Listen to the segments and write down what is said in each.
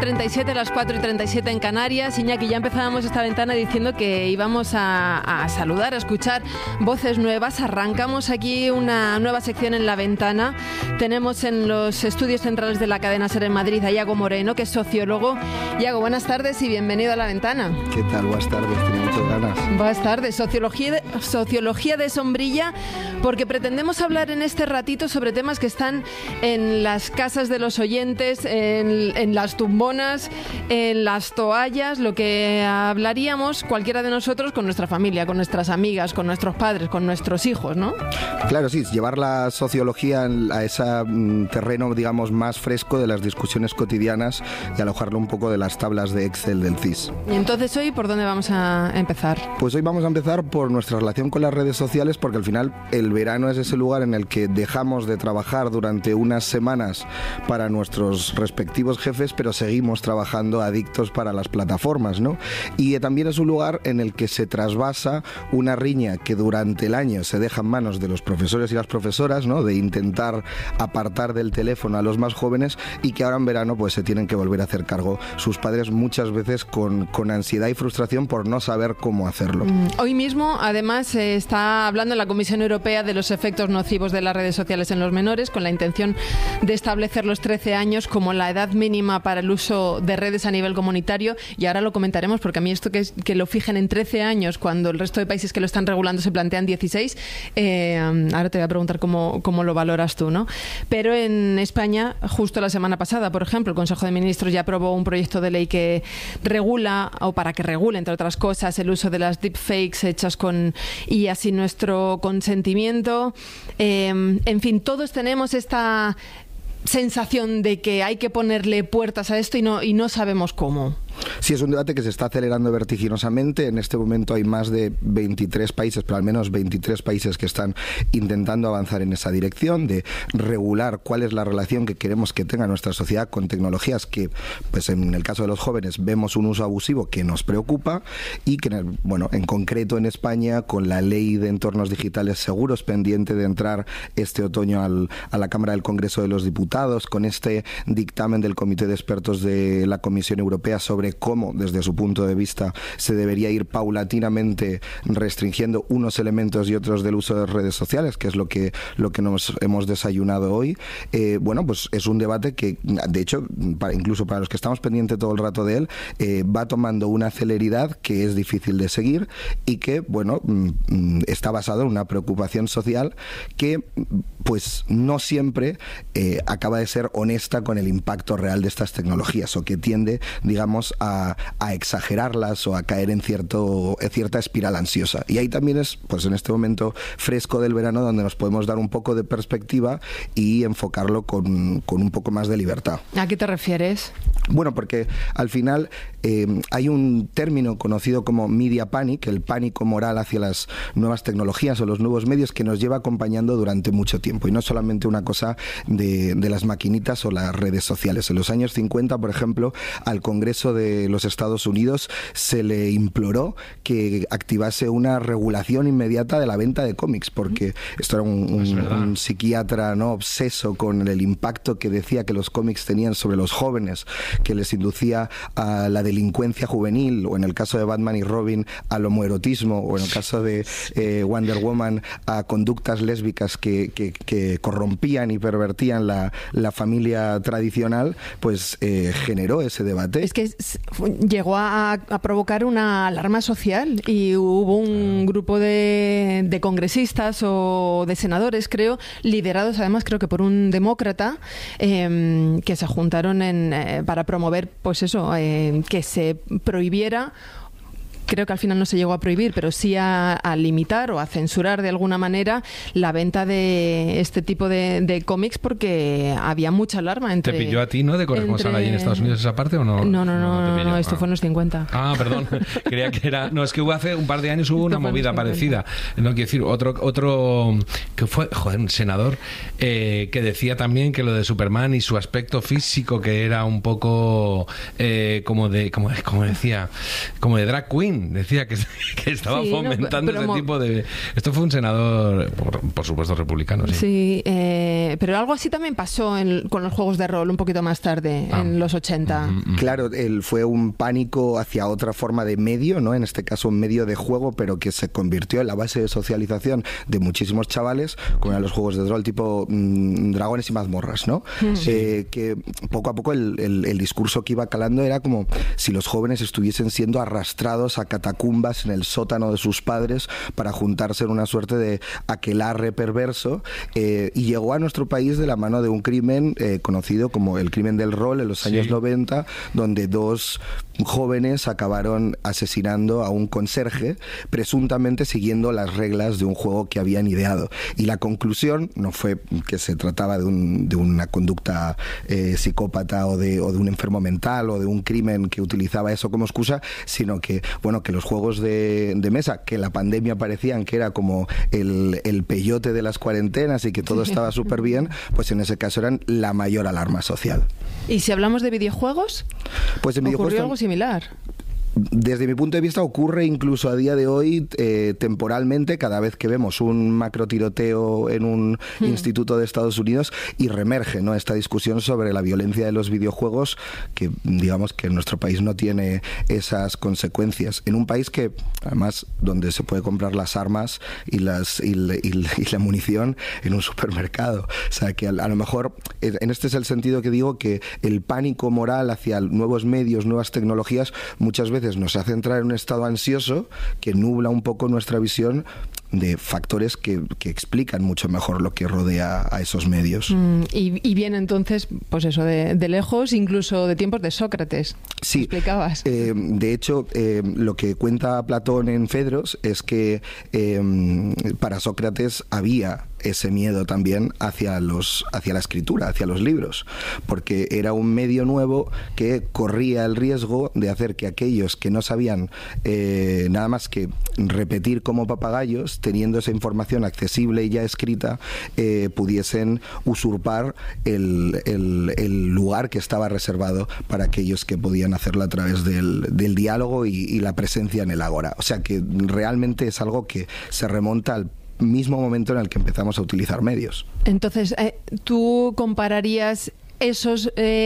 4:37, las 4:37 en Canarias. Iñaki, ya empezábamos esta ventana diciendo que íbamos a saludar, a escuchar voces nuevas. Arrancamos aquí una nueva sección en La Ventana. Tenemos en los estudios centrales de la cadena SER en Madrid a Iago Moreno, que es sociólogo. Iago, buenas tardes y bienvenido a La Ventana. ¿Qué tal? Buenas tardes, tenía muchas ganas. Buenas tardes. Sociología de sombrilla, porque pretendemos hablar en este ratito sobre temas que están en las casas de los oyentes, en las tumbonas, en las toallas, lo que hablaríamos cualquiera de nosotros con nuestra familia, con nuestras amigas, con nuestros padres, con nuestros hijos, ¿no? Claro, sí, llevar la sociología a ese terreno, digamos, más fresco de las discusiones cotidianas y alojarlo un poco de las tablas de Excel del CIS. Y entonces hoy, ¿por dónde vamos a empezar? Pues hoy vamos a empezar por nuestra relación con las redes sociales, porque al final el verano es ese lugar en el que dejamos de trabajar durante unas semanas para nuestros respectivos jefes, pero seguimos trabajando adictos para las plataformas, ¿no? Y también es un lugar en el que se trasvasa una riña que durante el año se deja en manos de los profesores y las profesoras, ¿no? De intentar apartar del teléfono a los más jóvenes, y que ahora en verano pues se tienen que volver a hacer cargo sus padres, muchas veces con ansiedad y frustración por no saber cómo hacerlo. Hoy mismo, además, se está hablando en la Comisión Europea de los efectos nocivos de las redes sociales en los menores, con la intención de establecer los 13 años como la edad mínima para el uso de redes a nivel comunitario. Y ahora lo comentaremos, porque a mí esto que lo fijen en 13 años cuando el resto de países que lo están regulando se plantean 16, ahora te voy a preguntar cómo lo valoras tú, ¿no? Pero en España, justo la semana pasada, por ejemplo, el Consejo de Ministros ya aprobó un proyecto de ley que regula, o para que regule, entre otras cosas, el uso de las deepfakes hechas con IA sin nuestro consentimiento. En fin, todos tenemos esta sensación de que hay que ponerle puertas a esto y no sabemos cómo. Sí, es un debate que se está acelerando vertiginosamente. En este momento hay más de 23 países, pero al menos 23 países que están intentando avanzar en esa dirección de regular cuál es la relación que queremos que tenga nuestra sociedad con tecnologías que, pues en el caso de los jóvenes, vemos un uso abusivo que nos preocupa, y que, en concreto en España, con la ley de entornos digitales seguros pendiente de entrar este otoño a la Cámara del Congreso de los Diputados, con este dictamen del Comité de Expertos de la Comisión Europea sobre cómo, desde su punto de vista, se debería ir paulatinamente restringiendo unos elementos y otros del uso de redes sociales, que es lo que nos hemos desayunado hoy. Pues es un debate que, de hecho, incluso para los que estamos pendientes todo el rato de él, va tomando una celeridad que es difícil de seguir, y que, está basado en una preocupación social que, pues, no siempre acaba de ser honesta con el impacto real de estas tecnologías, o que tiende, digamos, a exagerarlas o a caer en cierta espiral ansiosa. Y ahí también es, pues en este momento fresco del verano, donde nos podemos dar un poco de perspectiva y enfocarlo con un poco más de libertad. ¿A qué te refieres? Bueno, porque al final hay un término conocido como media panic, el pánico moral hacia las nuevas tecnologías o los nuevos medios, que nos lleva acompañando durante mucho tiempo, y no solamente una cosa de las maquinitas o las redes sociales. En los años 50, por ejemplo, al Congreso de los Estados Unidos se le imploró que activase una regulación inmediata de la venta de cómics, porque esto era un psiquiatra, ¿no?, obseso con el impacto que decía que los cómics tenían sobre los jóvenes, que les inducía a la delincuencia juvenil, o en el caso de Batman y Robin al homoerotismo, o en el caso de Wonder Woman a conductas lésbicas que corrompían y pervertían la familia tradicional. Pues generó ese debate. Es que llegó a provocar una alarma social, y hubo un grupo de congresistas o de senadores, creo, liderados además creo que por un demócrata, que se juntaron para promover, pues eso, que se prohibiera. Creo que al final no se llegó a prohibir, pero sí a limitar o a censurar de alguna manera la venta de este tipo de cómics, porque había mucha alarma entre... ¿Te pilló a ti, no, de corresponsal allí en Estados Unidos esa parte o no? No, esto fue en los 50. Ah, perdón. Creía que era... No, es que hace un par de años hubo una movida parecida. No, quiero decir, otro que fue, un senador que decía también que lo de Superman y su aspecto físico, que era un poco como de drag queen, bien, decía que estaba fomentando ese tipo de... Esto fue un senador, por supuesto, republicano, sí. Sí, pero algo así también pasó con los juegos de rol un poquito más tarde, en los 80. Claro, fue un pánico hacia otra forma de medio, ¿no? En este caso un medio de juego, pero que se convirtió en la base de socialización de muchísimos chavales, como eran los juegos de rol tipo Dragones y Mazmorras, ¿no? Que poco a poco el discurso que iba calando era como si los jóvenes estuviesen siendo arrastrados a catacumbas en el sótano de sus padres para juntarse en una suerte de aquelarre perverso, y llegó a nuestro país de la mano de un crimen conocido como el crimen del rol en los años 90, donde dos jóvenes acabaron asesinando a un conserje, presuntamente siguiendo las reglas de un juego que habían ideado. Y la conclusión no fue que se trataba de una conducta psicópata o de un enfermo mental o de un crimen que utilizaba eso como excusa, sino que, bueno, que los juegos de mesa, que la pandemia parecían que era como el peyote de las cuarentenas y que todo estaba súper bien, pues en ese caso eran la mayor alarma social. ¿Y si hablamos de videojuegos? Pues en videojuegos algo similar. Desde mi punto de vista ocurre incluso a día de hoy temporalmente, cada vez que vemos un macro tiroteo en un instituto de Estados Unidos, y reemerge, ¿no?, esta discusión sobre la violencia de los videojuegos, que digamos que en nuestro país no tiene esas consecuencias. En un país que además donde se puede comprar las armas y la munición en un supermercado. O sea que a lo mejor en este es el sentido que digo que el pánico moral hacia nuevos medios, nuevas tecnologías, muchas veces nos hace entrar en un estado ansioso que nubla un poco nuestra visión de factores que explican mucho mejor lo que rodea a esos medios. Y viene entonces, pues eso, de lejos, incluso de tiempos de Sócrates. Sí. ¿Explicabas? De hecho, lo que cuenta Platón en Phaedros es que para Sócrates había ese miedo también hacia la escritura, hacia los libros, porque era un medio nuevo que corría el riesgo de hacer que aquellos que no sabían nada más que repetir como papagayos, teniendo esa información accesible y ya escrita, pudiesen usurpar el lugar que estaba reservado para aquellos que podían hacerlo a través del diálogo y la presencia en el agora. O sea que realmente es algo que se remonta al mismo momento en el que empezamos a utilizar medios. Entonces, ¿tú compararías esos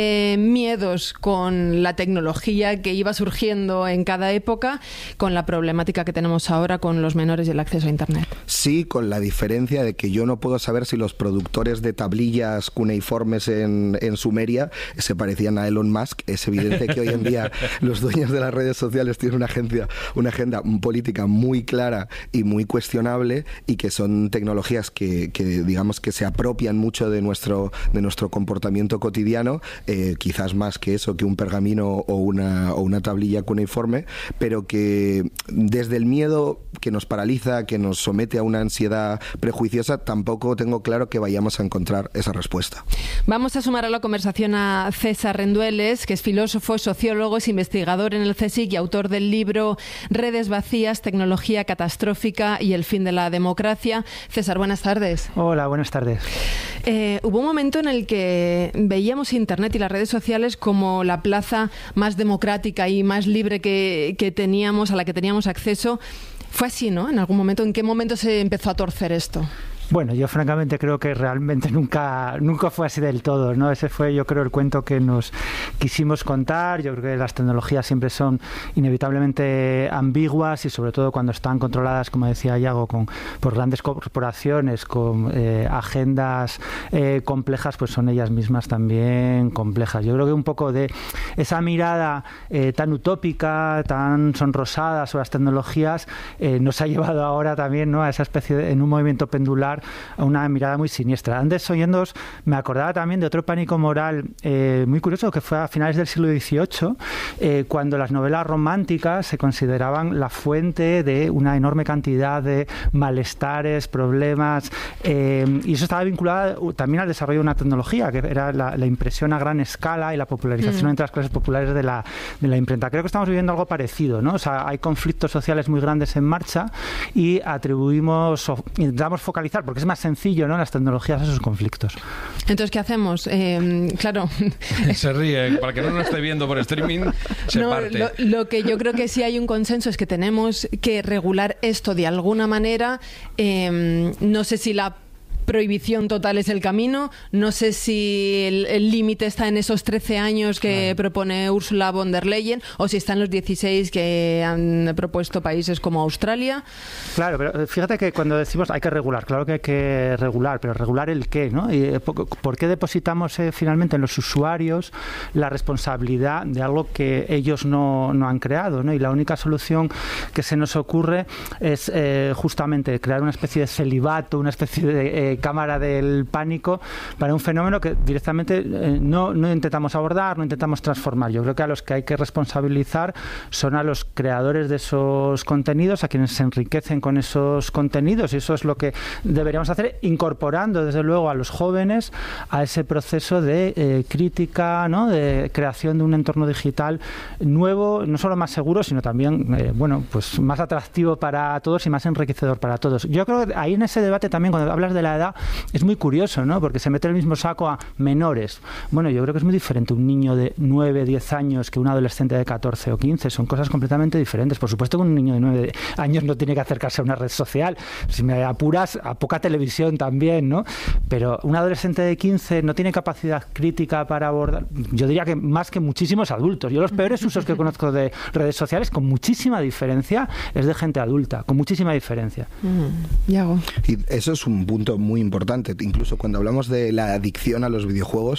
miedos con la tecnología que iba surgiendo en cada época con la problemática que tenemos ahora con los menores y el acceso a Internet? Sí, con la diferencia de que yo no puedo saber si los productores de tablillas cuneiformes en Sumeria se parecían a Elon Musk. Es evidente que hoy en día los dueños de las redes sociales tienen una agenda política muy clara y muy cuestionable, y que son tecnologías que digamos que se apropian mucho de nuestro comportamiento cotidiano, quizás más que eso, que un pergamino o una tablilla cuneiforme, pero que desde el miedo que nos paraliza, que nos somete a una ansiedad prejuiciosa, tampoco tengo claro que vayamos a encontrar esa respuesta. Vamos a sumar a la conversación a César Rendueles, que es filósofo, sociólogo, es investigador en el CSIC y autor del libro Redes vacías, tecnología catastrófica y el fin de la democracia. César, buenas tardes. Hola, buenas tardes. Hubo un momento en el que veíamos Internet y las redes sociales como la plaza más democrática y más libre que teníamos, a la que teníamos acceso. Fue así, ¿no? En algún momento, ¿en qué momento se empezó a torcer esto? Bueno, yo francamente creo que realmente nunca fue así del todo, ¿no? Ese fue, yo creo, el cuento que nos quisimos contar. Yo creo que las tecnologías siempre son inevitablemente ambiguas, y sobre todo cuando están controladas, como decía Iago, por grandes corporaciones, con agendas complejas, pues son ellas mismas también complejas. Yo creo que un poco de esa mirada tan utópica, tan sonrosada sobre las tecnologías, nos ha llevado ahora también, ¿no?, a esa especie en un movimiento pendular, a una mirada muy siniestra. Antes, oyéndoos, me acordaba también de otro pánico moral muy curioso, que fue a finales del siglo XVIII, cuando las novelas románticas se consideraban la fuente de una enorme cantidad de malestares, problemas, y eso estaba vinculado también al desarrollo de una tecnología, que era la impresión a gran escala y la popularización entre las clases populares de la imprenta. Creo que estamos viviendo algo parecido, ¿no? O sea, hay conflictos sociales muy grandes en marcha y intentamos focalizar, porque es más sencillo, ¿no?, las tecnologías, esos conflictos. Entonces, ¿qué hacemos? Claro. Se ríe, para que no nos esté viendo por streaming, se parte. Lo que yo creo que sí hay un consenso es que tenemos que regular esto de alguna manera. No sé si la prohibición total es el camino. No sé si el límite está en esos 13 años que propone Ursula von der Leyen o si está en los 16 que han propuesto países como Australia. Claro, pero fíjate que cuando decimos hay que regular, claro que hay que regular, pero regular el qué, ¿no? Y ¿por qué depositamos finalmente en los usuarios la responsabilidad de algo que ellos no han creado, ¿no? Y la única solución que se nos ocurre es justamente crear una especie de celibato, una especie de cámara del pánico para un fenómeno que directamente no intentamos abordar, no intentamos transformar. Yo creo que a los que hay que responsabilizar son a los creadores de esos contenidos, a quienes se enriquecen con esos contenidos, y eso es lo que deberíamos hacer, incorporando desde luego a los jóvenes a ese proceso de crítica, ¿no?, de creación de un entorno digital nuevo, no solo más seguro, sino también pues más atractivo para todos y más enriquecedor para todos. Yo creo que ahí en ese debate también, cuando hablas de la edad, es muy curioso, ¿no?, porque se mete en el mismo saco a menores. Bueno, yo creo que es muy diferente un niño de 9, 10 años que un adolescente de 14 o 15. Son cosas completamente diferentes. Por supuesto que un niño de 9 años no tiene que acercarse a una red social. Si me apuras, a poca televisión también, ¿no? Pero un adolescente de 15 no tiene capacidad crítica para abordar, yo diría que más que muchísimos adultos. Yo los peores usos que conozco de redes sociales, con muchísima diferencia, es de gente adulta, con muchísima diferencia. Yago. Y eso es un punto muy importante. Incluso cuando hablamos de la adicción a los videojuegos,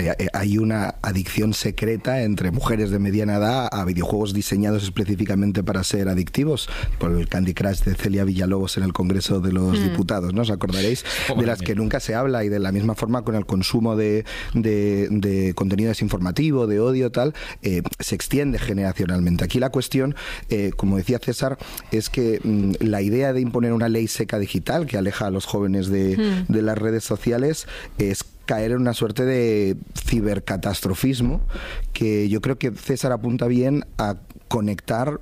hay una adicción secreta entre mujeres de mediana edad a videojuegos diseñados específicamente para ser adictivos, por el Candy Crush de Celia Villalobos en el Congreso de los Diputados, ¿no? Os acordaréis de las que nunca se habla, y de la misma forma con el consumo de contenido desinformativo, de odio, tal, se extiende generacionalmente. Aquí la cuestión, como decía César, es que la idea de imponer una ley seca digital que aleja a los jóvenes de las redes sociales es caer en una suerte de cibercatastrofismo, que yo creo que César apunta bien a conectar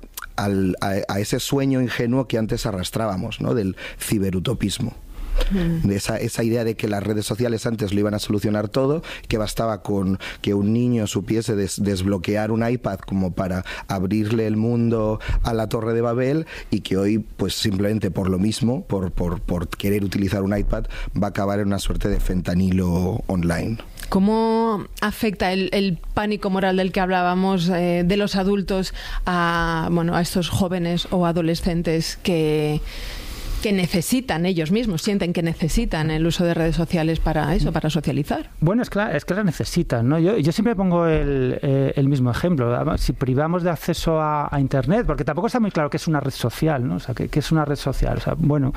a ese sueño ingenuo que antes arrastrábamos, ¿no?, del ciberutopismo. De esa idea de que las redes sociales antes lo iban a solucionar todo, que bastaba con que un niño supiese desbloquear un iPad como para abrirle el mundo a la Torre de Babel, y que hoy pues simplemente por lo mismo, por querer utilizar un iPad, va a acabar en una suerte de fentanilo online. ¿Cómo afecta el pánico moral del que hablábamos de los adultos a estos jóvenes o adolescentes que necesitan ellos mismos, sienten que necesitan el uso de redes sociales para eso, para socializar? Bueno, es que la necesitan, ¿no? Yo siempre pongo el mismo ejemplo. Si privamos de acceso a Internet, porque tampoco está muy claro qué es una red social, ¿no? O sea, ¿qué es una red social? O sea, bueno,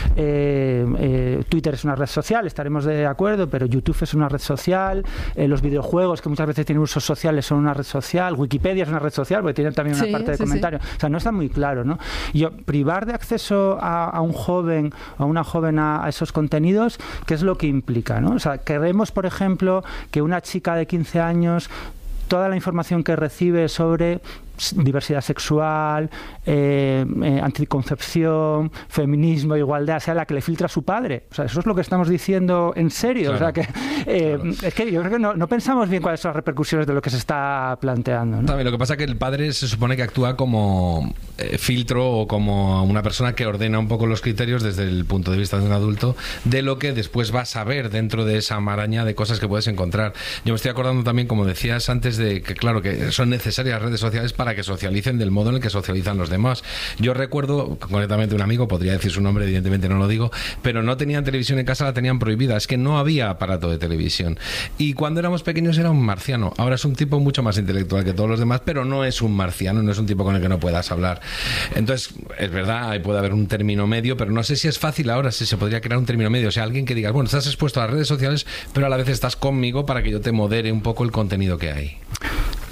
Twitter es una red social, estaremos de acuerdo, pero YouTube es una red social, los videojuegos, que muchas veces tienen usos sociales, son una red social, Wikipedia es una red social, porque tienen también una parte de comentarios. Sí. O sea, no está muy claro, ¿no? Privar de acceso a un joven o a una joven a esos contenidos, ¿qué es lo que implica, ¿no? O sea, queremos, por ejemplo, que una chica de 15 años, toda la información que recibe sobre diversidad sexual, anticoncepción, feminismo, igualdad, sea la que le filtra a su padre. O sea, eso es lo que estamos diciendo en serio. Claro. O sea, que es que yo creo que no pensamos bien cuáles son las repercusiones de lo que se está planteando, ¿no? También lo que pasa es que el padre se supone que actúa como filtro o como una persona que ordena un poco los criterios desde el punto de vista de un adulto de lo que después vas a ver dentro de esa maraña de cosas que puedes encontrar. Yo me estoy acordando también, como decías antes, de que claro que son necesarias redes sociales para que socialicen del modo en el que socializan los demás. Yo recuerdo concretamente un amigo, podría decir su nombre, evidentemente no lo digo, pero no tenían televisión en casa, la tenían prohibida, es que no había aparato de televisión. Y cuando éramos pequeños era un marciano. Ahora es un tipo mucho más intelectual que todos los demás, pero no es un marciano, no es un tipo con el que no puedas hablar. Entonces, es verdad, puede haber un término medio, pero no sé si es fácil ahora, si se podría crear un término medio. O sea, alguien que diga, bueno, estás expuesto a las redes sociales, pero a la vez estás conmigo para que yo te modere un poco el contenido que hay. O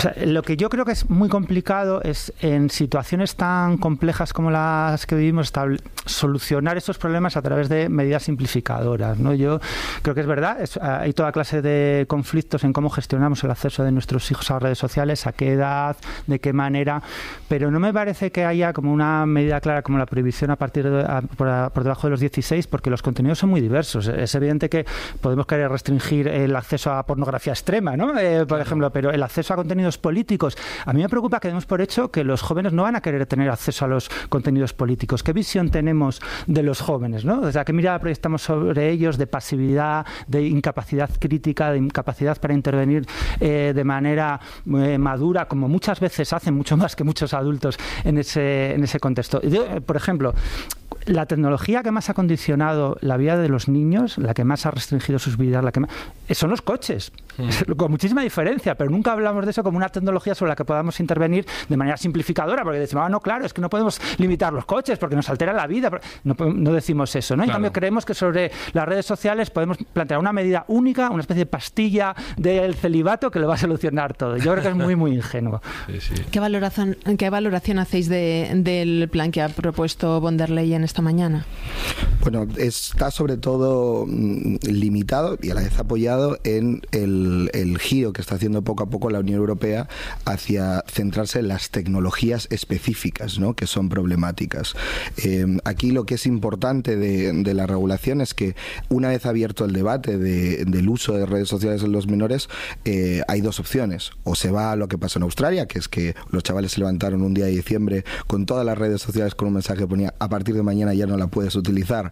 sea, lo que yo creo que es muy complicado es en situaciones tan complejas como las que vivimos solucionar estos problemas a través de medidas simplificadoras, ¿no? Yo creo que es verdad, hay toda clase de conflictos en cómo gestionamos el acceso de nuestros hijos a las redes sociales, a qué edad, de qué manera, pero no me parece que haya como una medida clara como la prohibición a partir de por debajo de los 16, porque los contenidos son muy diversos. Es evidente que podemos querer restringir el acceso a pornografía extrema, ¿no? Por ejemplo, pero el acceso a contenidos políticos, a mí me preocupa que demos por hecho que los jóvenes no van a querer tener acceso a los contenidos políticos. ¿Qué visión tenemos de los jóvenes, ¿no? O sea, ¿qué mirada proyectamos sobre ellos de pasividad, de incapacidad crítica, de incapacidad para intervenir de manera madura, como muchas veces hacen, mucho más que muchos adultos en ese contexto? Yo, por ejemplo, la tecnología que más ha condicionado la vida de los niños, la que más ha restringido sus vidas, son los coches, con muchísima diferencia, pero nunca hablamos de eso como una tecnología sobre la que podamos intervenir de manera simplificadora, porque decimos, no, claro, es que no podemos limitar los coches porque nos altera la vida. No decimos eso, ¿no? En cambio, creemos que sobre las redes sociales podemos plantear una medida única, una especie de pastilla del celibato que lo va a solucionar todo. Yo creo que es muy, muy ingenuo. Sí. ¿Qué valoración hacéis del plan que ha propuesto von der Leyen esta mañana? Bueno, está sobre todo limitado y a la vez apoyado en el giro que está haciendo poco a poco la Unión Europea hacia centrarse en las tecnologías específicas, ¿no?, que son problemáticas. Aquí lo que es importante de la regulación es que una vez abierto el debate del uso de redes sociales en los menores, hay dos opciones. O se va a lo que pasó en Australia, que es que los chavales se levantaron un día de diciembre con todas las redes sociales con un mensaje que ponía: a partir de mañana ya no la puedes utilizar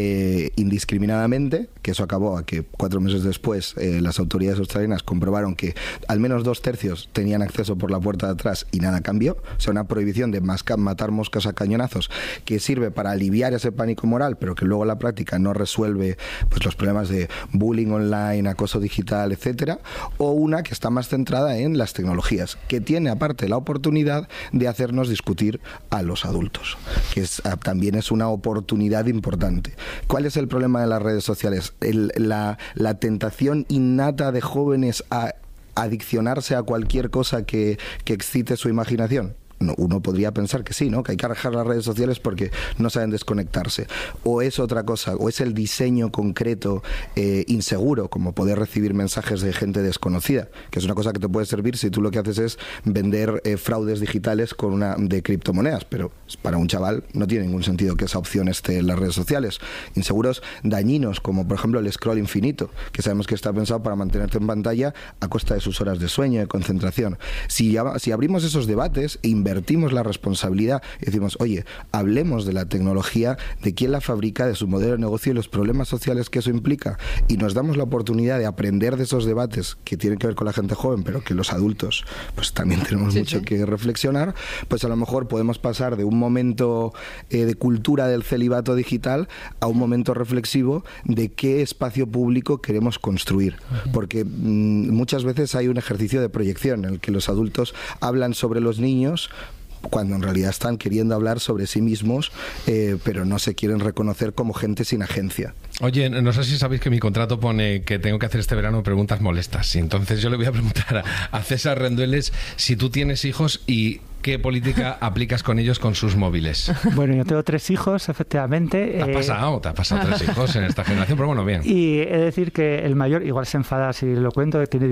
indiscriminadamente, que eso acabó a que 4 meses después las autoridades australianas comprobaron que al menos 2/3 tenían acceso por la puerta de atrás y nada cambió. O sea, una prohibición de matar moscas a cañonazos que sirve para aliviar ese pánico moral, pero que luego en la práctica no resuelve pues los problemas de bullying online, acoso digital, etcétera. O una que está más centrada en las tecnologías, que tiene aparte la oportunidad de hacernos discutir a los adultos, que también es una oportunidad importante. ¿Cuál es el problema de las redes sociales? La tentación innata de jóvenes a adiccionarse a cualquier cosa que excite su imaginación. No, uno podría pensar que sí, ¿no?, que hay que dejar las redes sociales porque no saben desconectarse. O es otra cosa, o es el diseño concreto inseguro, como poder recibir mensajes de gente desconocida, que es una cosa que te puede servir si tú lo que haces es vender fraudes digitales de criptomonedas, pero para un chaval no tiene ningún sentido que esa opción esté en las redes sociales. Inseguros dañinos, como por ejemplo el scroll infinito, que sabemos que está pensado para mantenerte en pantalla a costa de sus horas de sueño, de concentración. Si abrimos esos debates e invertimos la responsabilidad y decimos, oye, hablemos de la tecnología, de quién la fabrica, de su modelo de negocio y los problemas sociales que eso implica, y nos damos la oportunidad de aprender de esos debates que tienen que ver con la gente joven, pero que los adultos pues también tenemos mucho que reflexionar, pues a lo mejor podemos pasar de un momento de cultura del celibato digital a un momento reflexivo de qué espacio público queremos construir, porque muchas veces hay un ejercicio de proyección en el que los adultos hablan sobre los niños cuando en realidad están queriendo hablar sobre sí mismos, pero no se quieren reconocer como gente sin agencia. Oye, no sé si sabéis que mi contrato pone que tengo que hacer este verano preguntas molestas, y entonces yo le voy a preguntar a César Rendueles si tú tienes hijos y ¿qué política aplicas con ellos con sus móviles? Bueno, yo tengo 3 hijos, efectivamente. Te ha pasado 3 hijos en esta generación, pero bueno, bien. Y he de decir que el mayor, igual se enfada si lo cuento, tiene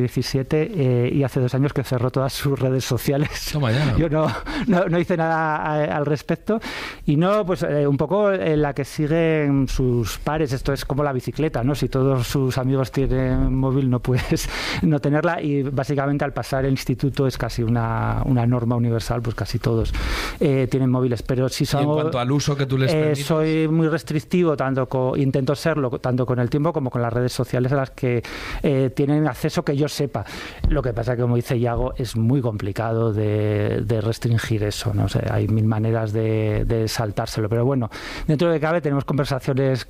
17 y hace 2 años que cerró todas sus redes sociales. Toma ya. Yo no hice nada al respecto. Y no, pues un poco la que siguen sus pares. Esto es como la bicicleta, ¿no? Si todos sus amigos tienen móvil, no puedes no tenerla. Y básicamente al pasar el instituto es casi una norma universal. Pues casi todos tienen móviles, pero si son, en cuanto al uso que tú les permites, soy muy restrictivo, intento serlo tanto con el tiempo como con las redes sociales a las que tienen acceso que yo sepa. Lo que pasa que, como dice Iago, es muy complicado de restringir eso, ¿no? O sea, hay 1000 maneras de saltárselo, pero bueno, dentro de cabe tenemos conversaciones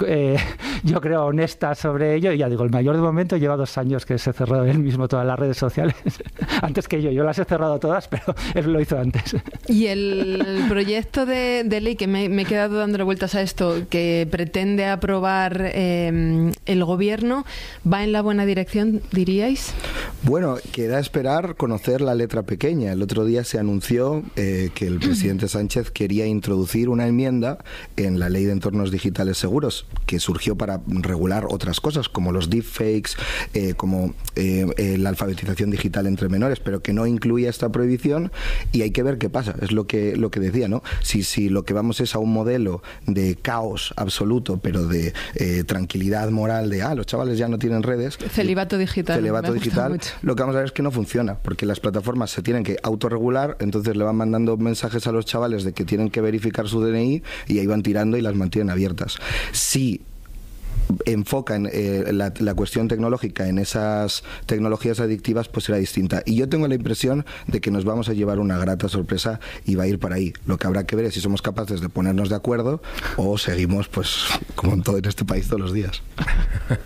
yo creo honestas sobre ello, y ya digo, el mayor de momento lleva 2 años que se cerró él mismo todas las redes sociales antes que yo las he cerrado todas, pero él lo hizo antes. Y el proyecto de ley, que me he quedado dándole vueltas a esto, que pretende aprobar ¿El gobierno va en la buena dirección, diríais? Bueno, queda esperar conocer la letra pequeña. El otro día se anunció que el presidente Sánchez quería introducir una enmienda en la ley de entornos digitales seguros, que surgió para regular otras cosas, como los deepfakes, como la alfabetización digital entre menores, pero que no incluía esta prohibición, y hay que ver qué pasa. Es lo que decía, ¿no? Si lo que vamos es a un modelo de caos absoluto, pero de tranquilidad moral, de los chavales ya no tienen redes. Celibato digital. Lo que vamos a ver es que no funciona, porque las plataformas se tienen que autorregular, entonces le van mandando mensajes a los chavales de que tienen que verificar su DNI y ahí van tirando y las mantienen abiertas. Si enfocan la cuestión tecnológica en esas tecnologías adictivas, pues será distinta. Y yo tengo la impresión de que nos vamos a llevar una grata sorpresa y va a ir por ahí. Lo que habrá que ver es si somos capaces de ponernos de acuerdo o seguimos, pues, como en todo en este país todos los días.